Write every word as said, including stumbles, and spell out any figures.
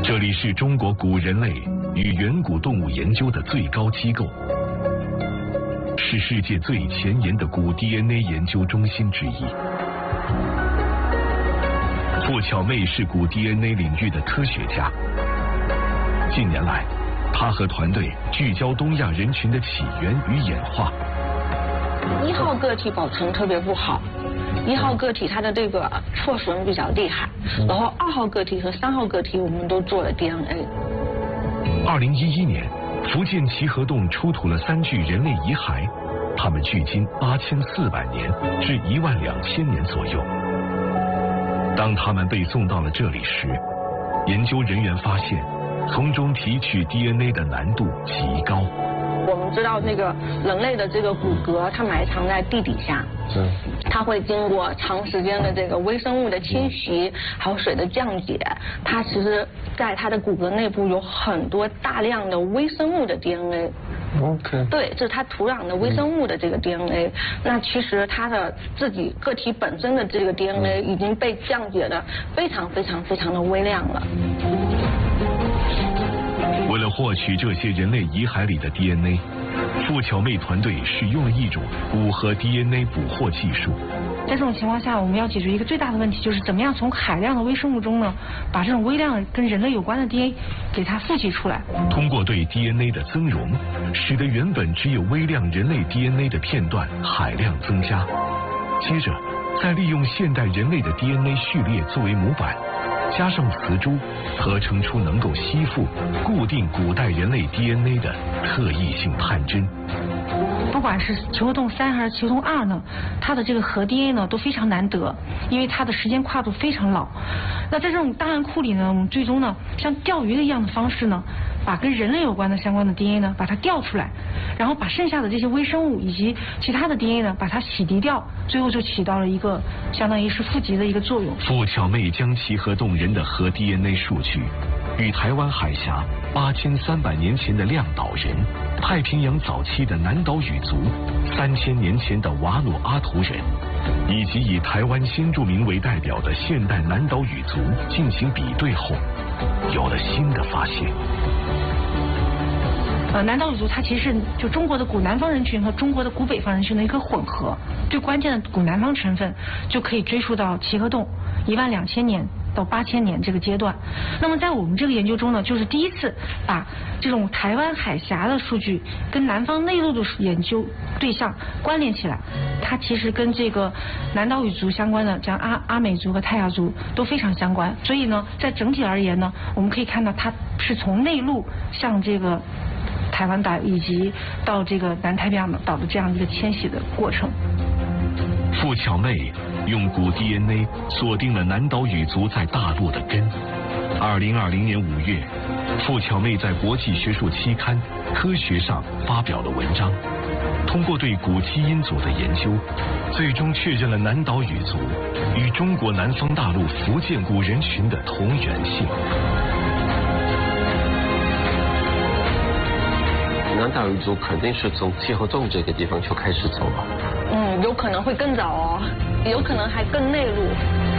这里是中国古人类与远古动物研究的最高机构，是世界最前沿的古 D N A 研究中心之一。傅巧妹是古 D N A 领域的科学家。近年来，她和团队聚焦东亚人群的起源与演化。 一号个体保存特别不好，一号个体它的这个错损比较厉害，然后二号个体和三号个体我们都做了 D N A。 二零一一年，福建齐河洞出土了三具人类遗骸，它们距今八千四百年至一万两千年左右。当它们被送到了这里时，研究人员发现，从中提取 D N A 的难度极高。 我们知道那个人类的这个骨骼，它埋藏在地底下， 嗯， 它会经过长时间的这个微生物的侵袭，还有水的降解，它其实在它的骨骼内部有很多大量的微生物的 D N A。OK。对，这是它土壤的微生物的这个 D N A。那其实它的自己个体本身的这个 D N A 已经被降解的非常非常非常的微量了。 为了获取这些人类遗骸里的 D N A， 傅巧妹团队使用了一种古核 D N A 捕获技术。 在这种情况下，我们要解决一个最大的问题，就是怎么样从海量的微生物中呢，把这种微量跟人类有关的 D N A 给它复习出来。 通过对 D N A 的增容，使得原本只有微量人类 D N A 的片段海量增加。接着，再利用现代人类的 D N A 序列作为模板，加上磁珠，合成出能够吸附、固定古代人类 D N A 的特异性探针。 不管是齐河洞三还是齐河洞二呢，它的这个核 D N A 呢都非常难得，因为它的时间跨度非常老。那在这种档案库里呢，我们最终呢像钓鱼的一样的方式呢，把跟人类有关的相关的 D N A 呢把它调出来，然后把剩下的这些微生物以及其他的 D N A 呢把它洗涤掉，最后就起到了一个相当于是富集的一个作用。 傅巧妹将齐河洞人的核 D N A 数据与台湾海峡八千三百年前的亮岛人、太平洋早期的南岛语族、三千年前的瓦努阿图人，以及以台湾新住民为代表的现代南岛语族进行比对后，有了新的发现。 呃，南岛语族它其实是就中国的古南方人群和中国的古北方人群的一个混合，最关键的古南方成分就可以追溯到齐河洞一万两千年到八千年这个阶段。那么在我们这个研究中呢，就是第一次把这种台湾海峡的数据跟南方内陆的研究对象关联起来，它其实跟这个南岛语族相关的，像阿阿美族和泰雅族都非常相关。所以呢，在整体而言呢，我们可以看到它是从内陆向这个台湾岛以及到这个南太平洋岛的这样一个迁徙的过程。 傅巧妹用古 D N A 锁定了南岛语族在大陆的根。二零二零年五月，傅巧妹在国际学术期刊《科学》上发表了文章，通过对古基因组的研究，最终确认了南岛语族与中国南方大陆福建古人群的同源性。 南岛语族肯定是从齐河洞这个地方就开始走了。 嗯，有可能会更早哦，有可能还更内陆。